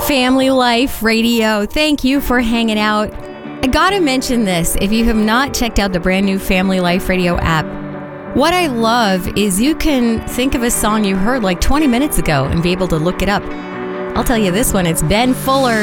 Family Life Radio. Thank you for hanging out. I gotta mention this. If you have not checked out the brand new Family Life Radio app, what I love is you can think of a song you heard like 20 minutes ago and be able to look it up. I'll tell you this one, it's Ben Fuller